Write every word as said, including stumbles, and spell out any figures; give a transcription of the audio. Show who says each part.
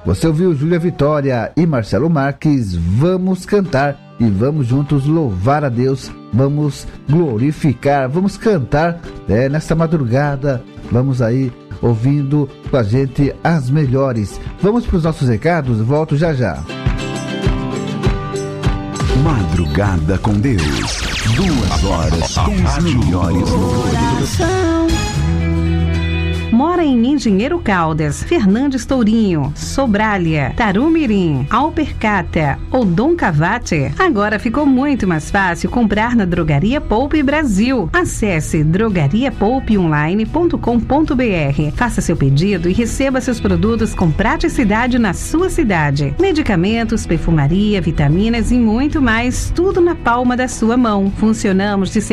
Speaker 1: Você ouviu Júlia Vitória e Marcelo Marques, Vamos Cantar e vamos juntos louvar a Deus, vamos glorificar, vamos cantar né, nesta madrugada, vamos aí ouvindo com a gente as melhores. Vamos para os nossos recados, volto já já.
Speaker 2: Madrugada com Deus, duas horas com os melhores louvores.
Speaker 3: Mora em Engenheiro Caldas, Fernandes Tourinho, Sobralha, Tarumirim, Alpercata ou Dom Cavate? Agora ficou muito mais fácil comprar na Drogaria Poupe Brasil. Acesse drogaria poupe online ponto com ponto b r. Faça seu pedido e receba seus produtos com praticidade na sua cidade. Medicamentos, perfumaria, vitaminas e muito mais, tudo na palma da sua mão. Funcionamos de